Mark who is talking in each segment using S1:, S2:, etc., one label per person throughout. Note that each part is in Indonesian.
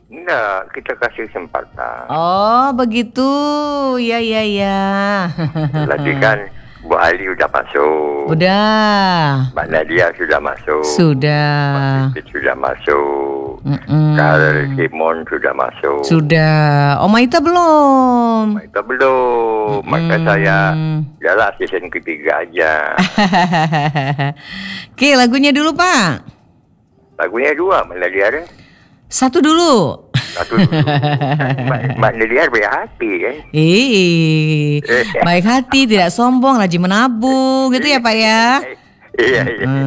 S1: Enggak, kita kasih kesempatan.
S2: Oh, begitu. Ya, ya, ya.
S1: Lagi kan Bu Ali udah masuk.
S2: Udah.
S1: Mbak Nadia sudah masuk.
S2: Sudah.
S1: Mbak Pipit sudah masuk.
S2: Mm-mm.
S1: Karl Simon sudah masuk.
S2: Sudah. Om Maita belum.
S1: Itu belum. Maka saya jalan season ketiga aja.
S2: Oke, lagunya dulu, Pak.
S1: Lagunya 2, Mbak Nadia.
S2: Satu dulu.
S1: Satu dulu. Mbak Nadia baik hati kan.
S2: Baik hati, tidak sombong, rajin menabung, gitu ya Pak ya.
S1: Iya.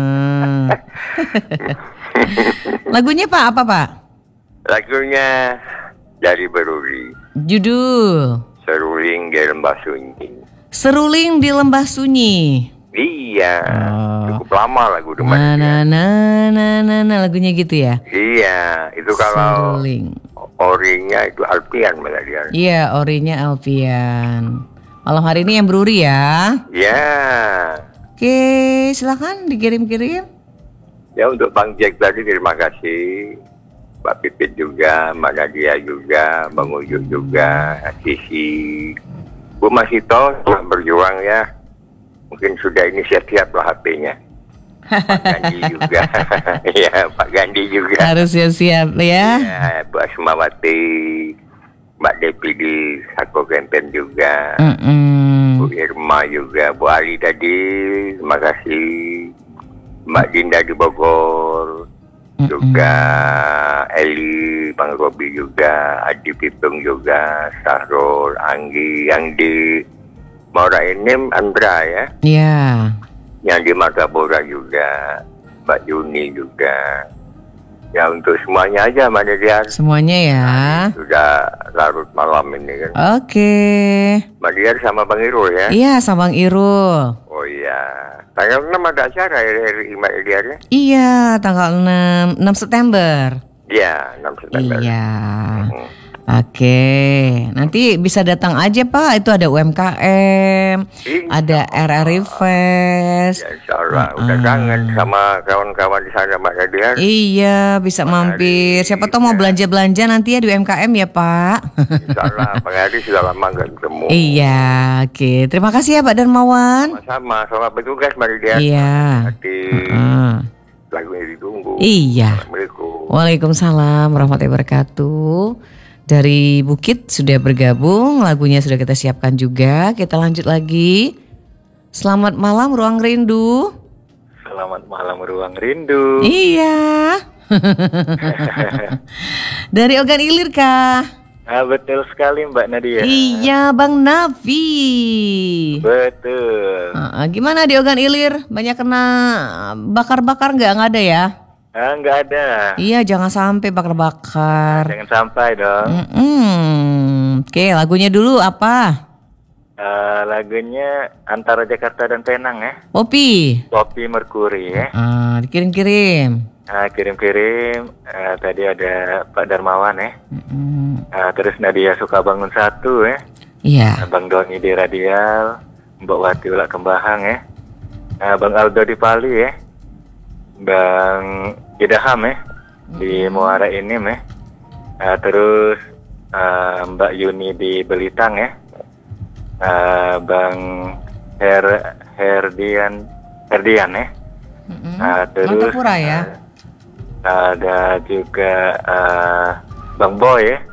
S2: Lagunya Pak apa Pak?
S1: Lagunya dari Beruri.
S2: Judul
S1: Seruling di Lembah Sunyi.
S2: Seruling di Lembah Sunyi.
S1: Iya. Cukup lama lagu itu.
S2: Lagunya gitu ya.
S1: Iya, itu kalau
S2: Seruling.
S1: orinya itu Alpian Mbak Nadia.
S2: Iya, orinya Alfian. Malam hari ini yang Beruri ya.
S1: Ya.
S2: Oke, silakan dikirim-kirim.
S1: Ya untuk Bang Jack tadi terima kasih. Mbak Pipit juga, Mbak Nadia juga, Bang Ujuk juga, Sisi. Bu masih tahu selamat berjuang ya. Mungkin sudah inisiatif lah HP-nya. Pak Gandhi juga. Ya, Pak Gandhi juga.
S2: Harus siap-siap ya.
S1: Ya, Bu Asmawati, Mbak Depi di Sako Kempen juga. Bu Irma juga, Bu Ali tadi, terima kasih. Mbak Dinda di Bogor, juga Eli, Bang Robi juga, Adi Pitung juga, Sahrul, Anggi, yang di Maura Enim, Andra ya.
S2: Iya.
S1: Yang di Martapura juga, Mbak Juni juga. Ya untuk semuanya aja Mbak Nadia.
S2: Semuanya ya.
S1: Sudah larut malam ini kan.
S2: Oke.
S1: Mbak Nadia sama Bang Irul ya.
S2: Iya, sama Bang Irul.
S1: Oh iya. Tanggal 6 ada acara RRI Mbak Nadia ya?
S2: Iya, tanggal 6 September.
S1: Iya, 6 September.
S2: Iya. Oke, nanti bisa datang aja Pak. Itu ada UMKM, ada RRI Fest.
S1: Ya, insya Allah. Udah kangen sama kawan-kawan di sana Mbak Nadia.
S2: Iya, bisa mampir. Siapa tahu mau belanja-belanja nanti ya di UMKM ya Pak.
S1: Insya Allah, Bang Adi sudah lama nggak ketemu.
S2: Iya, oke. Terima kasih ya Pak Darmawan.
S1: Sama-sama, selamat bertugas Mbak Nadia.
S2: Iya.
S1: Nanti lagunya ditunggu.
S2: Iya.
S1: Assalamualaikum.
S2: Waalaikumsalam warahmatullahi wabarakatuh. Dari Bukit sudah bergabung, lagunya sudah kita siapkan juga. Kita lanjut lagi. Selamat malam Ruang Rindu.
S1: Selamat malam Ruang Rindu.
S2: Iya. Dari Ogan Ilir kah?
S1: Betul sekali Mbak Nadia.
S2: Iya, Bang Nafi.
S1: Betul.
S2: Gimana di Ogan Ilir? Banyak kena bakar-bakar nggak ada ya?
S1: Nggak ada.
S2: Iya, jangan sampai bakar-bakar.
S1: Jangan sampai dong.
S2: Oke, lagunya dulu apa?
S1: Lagunya antara Jakarta dan Penang ya.
S2: Popi.
S1: Popi Merkuri ya.
S2: Dikirim-kirim.
S1: Kirim-kirim. Tadi ada Pak Darmawan ya. Terus Nadia Suka Bangun 1 ya.
S2: Iya.
S1: Bang Doni di Radial. Mbak Wati Ulak Kembahang ya. Bang Aldo di Pali ya. Bang Idaham ya. Di Muara Inim ya. Terus Mbak Yuni di Belitang ya. Bang Herdian ya. Terus
S2: Mantapura ya.
S1: ada juga Bang Boy ya.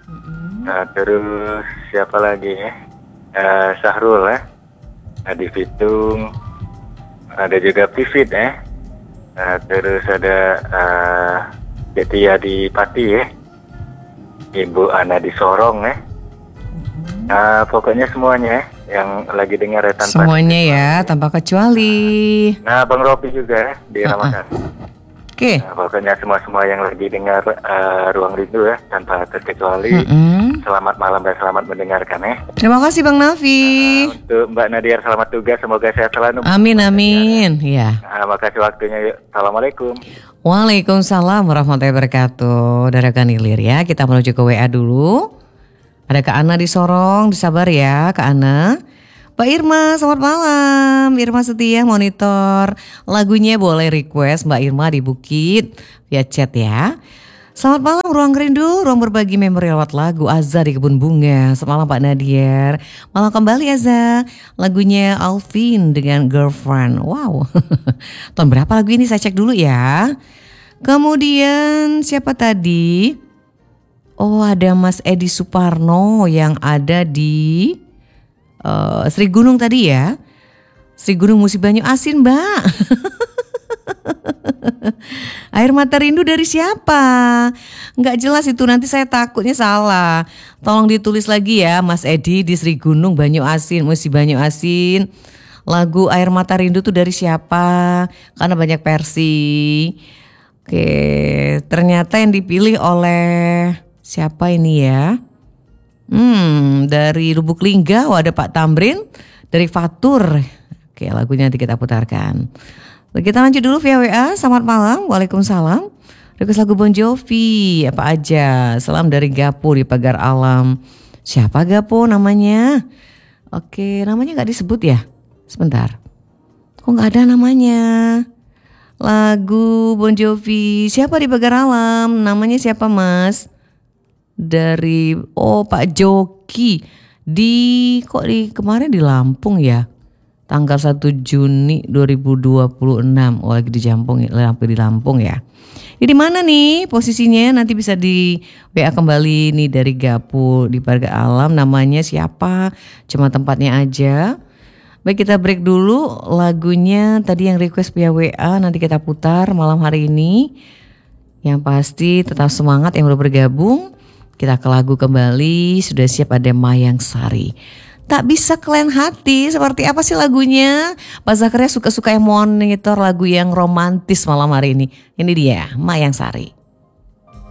S1: Terus siapa lagi ya? Sahrul ya. Adi Fitung. Ada juga Pivit ya. Terus ada Betia di Pati ya. Ibu Ana di Sorong ya. Pokoknya semuanya ya, yang lagi dengar ya tanpa
S2: semuanya ya, tanpa kecuali.
S1: Nah, Bang Robi juga ya, di Ramadan.
S2: Oke.
S1: Pokoknya semua yang lagi dengar Ruang Rindu ya, tanpa terkecuali. Selamat malam dan selamat mendengarkan ya.
S2: Terima kasih Bang Nafi.
S1: Untuk Mbak Nadia selamat tugas, semoga sehat selalu.
S2: Amin. Ya.
S1: Makasih waktunya. Yuk. Assalamualaikum.
S2: Waalaikumsalam warahmatullahi wabarakatuh. Dari Ogan Ilir ya, kita menuju ke WA dulu. Ada Kak Ana di Sorong, disabar ya Kak Ana. Pak Irma, selamat malam. Irma Setia monitor. Lagunya boleh request Mbak Irma di Bukit via chat ya. Selamat malam Ruang Rindu, ruang berbagi memori lewat lagu Azza di Kebun Bunga. Selamat malam Pak Nadier. Malam kembali Azza. Lagunya Alvin dengan Girlfriend. Wow. Tahun berapa lagu ini, saya cek dulu ya. Kemudian siapa tadi? Oh, ada Mas Edi Suparno yang ada di Sri Gunung tadi ya. Sri Gunung Musi Banyu Asin, Mbak. Air mata rindu dari siapa? Nggak jelas itu, nanti saya takutnya salah. Tolong ditulis lagi ya Mas Edi di Sri Gunung Banyu Asin, Musi Banyu Asin. Lagu Air Mata Rindu tuh dari siapa? Karena banyak versi. Oke, ternyata yang dipilih oleh siapa ini ya? Dari Lubuk Linggau ada Pak Tamrin, dari Fatur. Oke, lagunya nanti kita putarkan. Kita lanjut dulu via WA. Selamat malam, waalaikumsalam. Request lagu Bon Jovi apa aja? Salam dari Gapo di Pagar Alam. Siapa Gapo namanya? Oke, namanya nggak disebut ya? Sebentar. Kok nggak ada namanya? Lagu Bon Jovi. Siapa di Pagar Alam? Namanya siapa Mas? Dari Pak Joki. Kok di kemarin di Lampung ya? Tanggal 1 Juni 2026. Oh, lagi di Lampung ya. Ini di mana nih posisinya? Nanti bisa di WA kembali nih dari Gapo di Pagar Alam. Namanya siapa? Cuma tempatnya aja. Baik, kita break dulu. Lagunya tadi yang request via WA nanti kita putar malam hari ini. Yang pasti tetap semangat yang baru bergabung. Kita ke lagu kembali. Sudah siap ada Mayang Sari. Tak bisa kalian hati, seperti apa sih lagunya? Pak Zakaria suka-suka yang monitor lagu yang romantis malam hari ini. Ini dia, Mayang Sari.